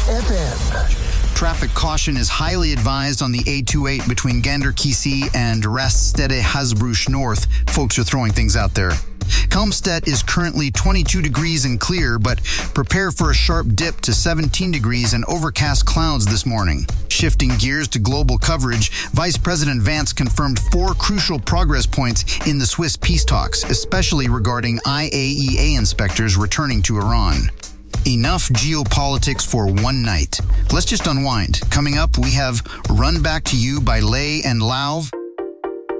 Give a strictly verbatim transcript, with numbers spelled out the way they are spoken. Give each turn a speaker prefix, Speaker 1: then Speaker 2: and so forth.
Speaker 1: F M.
Speaker 2: Traffic caution is highly advised on the A twenty-eight between Ganderkesee and Raststede Hasbrouck North. Folks are throwing things out there. Kelmstedt is currently twenty-two degrees and clear, but prepare for a sharp dip to seventeen degrees and overcast clouds this morning. Shifting gears to global coverage, Vice President Vance confirmed four crucial progress points in the Swiss peace talks, especially regarding I A E A inspectors returning to Iran. Enough geopolitics for one night. Let's just unwind. Coming up, we have Run Back to You by Lay and Lauv.